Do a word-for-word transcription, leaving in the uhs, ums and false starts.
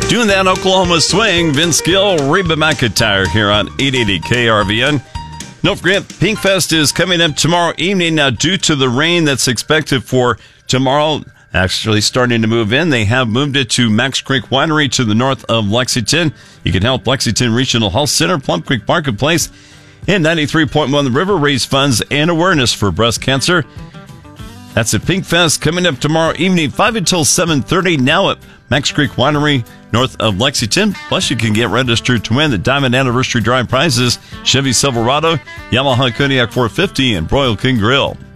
Doing that Oklahoma swing, Vince Gill, Reba McEntire here on eight eighty K R V N. Don't forget, Pinkfest is coming up tomorrow evening. Now, due to the rain that's expected for tomorrow, actually starting to move in, they have moved it to Max Creek Winery to the north of Lexington. You can help Lexington Regional Health Center, Plum Creek Marketplace, and ninety-three point one The River raise funds and awareness for breast cancer. That's at Pinkfest coming up tomorrow evening, five until seven thirty, now at Max Creek Winery, north of Lexington. Plus, you can get registered to win the Diamond Anniversary Drive prizes, Chevy Silverado, Yamaha Kodiak four fifty, and Broil King Grill.